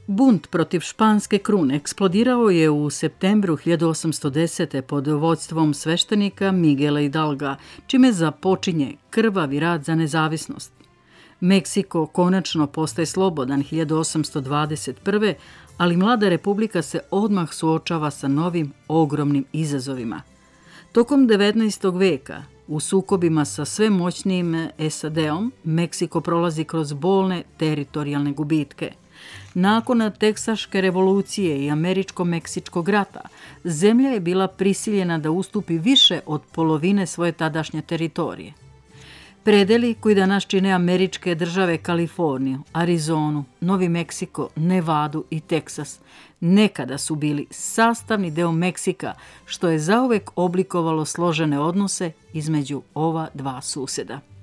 Bunt protiv španske krune eksplodirao je u septembru 1810. pod vodstvom sveštenika Miguela Hidalga, čime započinje krvavi rat za nezavisnost. Meksiko konačno postaje slobodan 1821. ali mlada republika se odmah suočava sa novim ogromnim izazovima. Tokom 19. veka, u sukobima sa sve moćnijim SAD-om, Meksiko prolazi kroz bolne teritorijalne gubitke. Nakon Teksaške revolucije i Američko-Meksičkog rata, zemlja je bila prisiljena da ustupi više od polovine svoje tadašnje teritorije. Predeli koji danas čine američke države Kaliforniju, Arizonu, Novi Meksiko, Nevadu i Teksas nekada su bili sastavni deo Meksika, što je zauvek oblikovalo složene odnose između ova dva suseda.